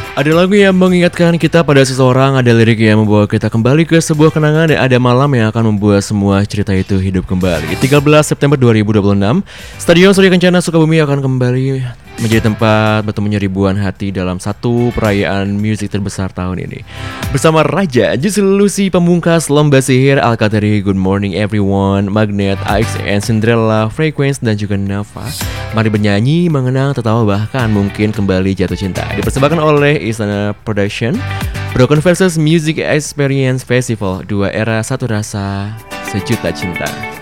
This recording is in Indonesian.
Ada lagu yang mengingatkan kita pada seseorang, ada lirik yang membawa kita kembali ke sebuah kenangan, dan ada malam yang akan membuat semua cerita itu hidup kembali. 13 September 2026, Stadion Surya Kencana Sukabumi akan kembali menjadi tempat bertemunya ribuan hati dalam satu perayaan musik terbesar tahun ini. Bersama Raja, Justru Lucy Pamungkas, Lomba Sihir, Alkatiri, Good Morning Everyone, Magnet, AXN, Cinderella, Frequency, dan juga Nova. Mari bernyanyi, mengenang, tertawa, bahkan mungkin kembali jatuh cinta. Dipersembahkan oleh Istana Production, Broken Versus Music Experience Festival, dua era, satu rasa, sejuta cinta.